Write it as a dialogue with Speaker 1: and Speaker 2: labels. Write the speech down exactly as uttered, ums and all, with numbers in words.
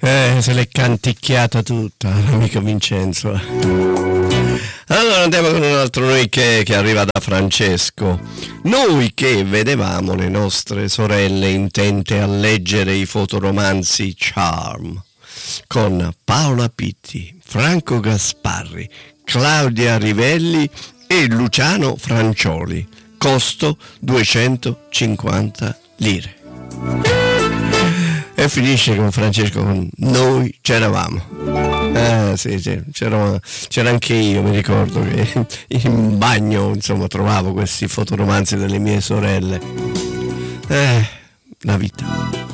Speaker 1: Eh, se l'è canticchiata tutta, l'amico Vincenzo. Allora andiamo con un altro noi che, che arriva da Francesco. Noi che vedevamo le nostre sorelle intente a leggere i fotoromanzi Charm con Paola Pitti, Franco Gasparri, Claudia Rivelli e Luciano Francioli. Costo duecentocinquanta lire. E finisce con Francesco con noi c'eravamo. Ah sì, c'era, c'era anche io, mi ricordo che in bagno insomma trovavo questi fotoromanzi delle mie sorelle. Eh, la vita.